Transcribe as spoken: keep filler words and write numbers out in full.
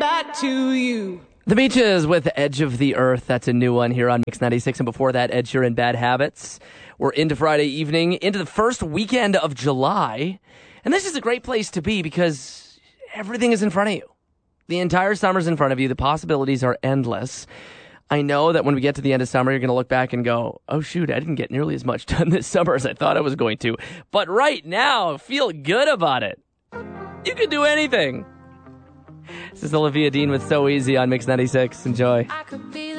that to you. The Beaches with Edge of the Earth. That's a new one here on Mix ninety-six. And before that, Ed Sheeran, Bad Habits. We're into Friday evening, into the first weekend of July. And this is a great place to be because everything is in front of you. The entire summer's in front of you. The possibilities are endless. I know that when we get to the end of summer, you're going to look back and go, oh, shoot, I didn't get nearly as much done this summer as I thought I was going to. But right now, feel good about it. You can do anything. This is Olivia Dean with So Easy on Mix ninety-six. Enjoy.